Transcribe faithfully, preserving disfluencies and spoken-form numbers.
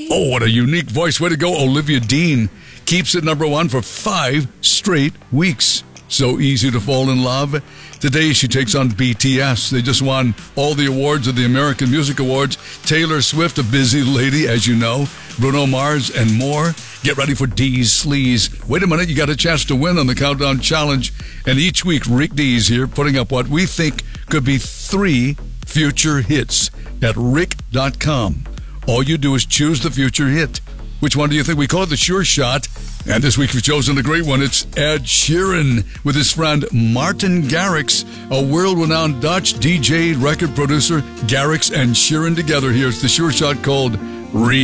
Oh, what a unique voice. Way to go, Olivia Dean. Keeps it number one for five straight weeks. So easy to fall in love. Today she takes on B T S. They just won all the awards of the American Music Awards. Taylor Swift, a busy lady, as you know. Bruno Mars and more. Get ready for Dee's Sleaze. Wait a minute, you got a chance to win on the Countdown Challenge. And each week, Rick Dees here putting up what we think could be three future hits at rick dot com. All you do is choose the future hit. Which one do you think? We call it the Sure Shot. And this week we've chosen a great one. It's Ed Sheeran with his friend Martin Garrix, a world-renowned Dutch D J, record producer. Garrix and Sheeran together. Here's the Sure Shot called Re.